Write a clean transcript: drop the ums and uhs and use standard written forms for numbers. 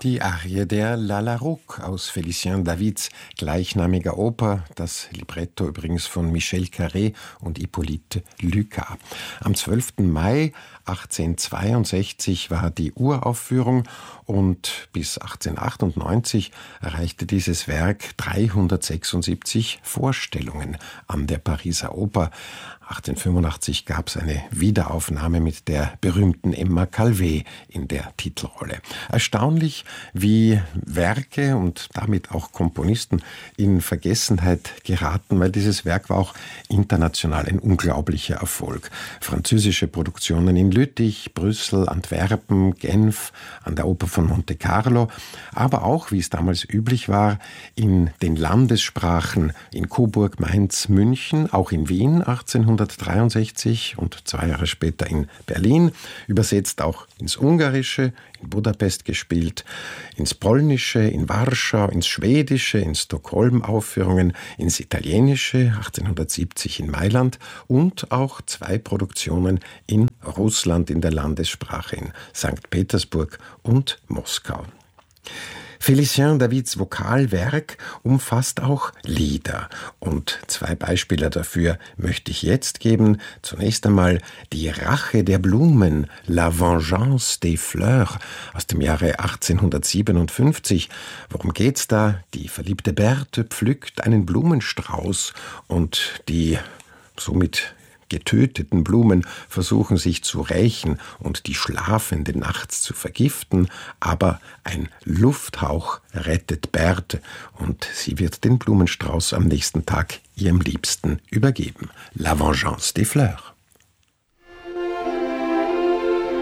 Die Arie der Lalaroque aus Félicien Davids gleichnamiger Oper, das Libretto übrigens von Michel Carré und Hippolyte Lucas. Am 12. Mai 1862 war die Uraufführung und bis 1898 erreichte dieses Werk 376 Vorstellungen an der Pariser Oper. 1885 gab es eine Wiederaufnahme mit der berühmten Emma Calvé in der Titelrolle. Erstaunlich, wie Werke und damit auch Komponisten in Vergessenheit geraten, weil dieses Werk war auch international ein unglaublicher Erfolg. Französische Produktionen in Lüttich, Brüssel, Antwerpen, Genf, an der Oper von Monte Carlo, aber auch, wie es damals üblich war, in den Landessprachen in Coburg, Mainz, München, auch in Wien 1863 und 2 Jahre später in Berlin, übersetzt auch ins Ungarische, in Budapest gespielt, ins Polnische, in Warschau, ins Schwedische, in Stockholm Aufführungen, ins Italienische 1870 in Mailand und auch 2 Produktionen in Russland in der Landessprache in St. Petersburg und Moskau. Félicien Davids Vokalwerk umfasst auch Lieder. Und 2 Beispiele dafür möchte ich jetzt geben. Zunächst einmal Die Rache der Blumen, La Vengeance des Fleurs aus dem Jahre 1857. Worum geht's da? Die verliebte Berthe pflückt einen Blumenstrauß und die somit getöteten Blumen versuchen sich zu rächen und die Schlafende nachts zu vergiften, aber ein Lufthauch rettet Berthe und sie wird den Blumenstrauß am nächsten Tag ihrem Liebsten übergeben. La Vengeance des Fleurs.